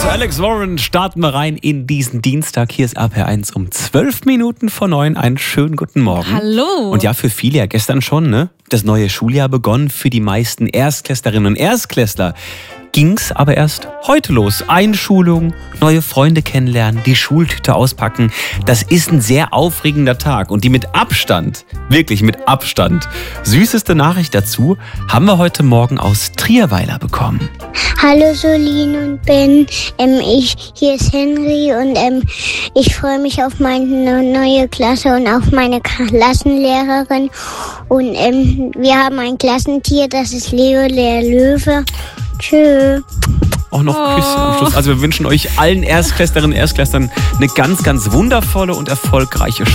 Alex Warren starten wir rein in diesen Dienstag. Hier ist APR1 um 12 Minuten vor 9. Einen schönen guten Morgen. Hallo. Und ja, für viele ja gestern schon, ne? Das neue Schuljahr begonnen. Für die meisten Erstklässlerinnen und Erstklässler ging's aber erst heute los. Einschulung, neue Freunde kennenlernen, die Schultüte auspacken. Das ist ein sehr aufregender Tag. Und die mit Abstand, wirklich mit Abstand, süßeste Nachricht dazu haben wir heute Morgen aus Trierweiler bekommen. Hallo Solin und Ben, hier ist Henry und ich freue mich auf meine neue Klasse und auf meine Klassenlehrerin. Und wir haben ein Klassentier, das ist Leo, der Löwe. Tschö. Auch noch ein Küsschen am Schluss. Also wir wünschen euch allen Erstklässlerinnen und Erstklässlern eine ganz, ganz wundervolle und erfolgreiche